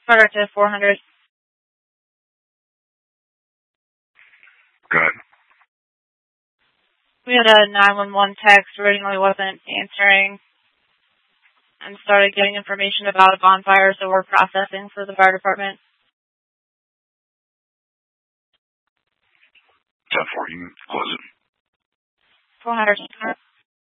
Carter to 400. Go ahead. We had a 911 text, originally wasn't answering, and started getting information about a bonfire, so we're processing for the fire department. 10-4, you can close it. 400.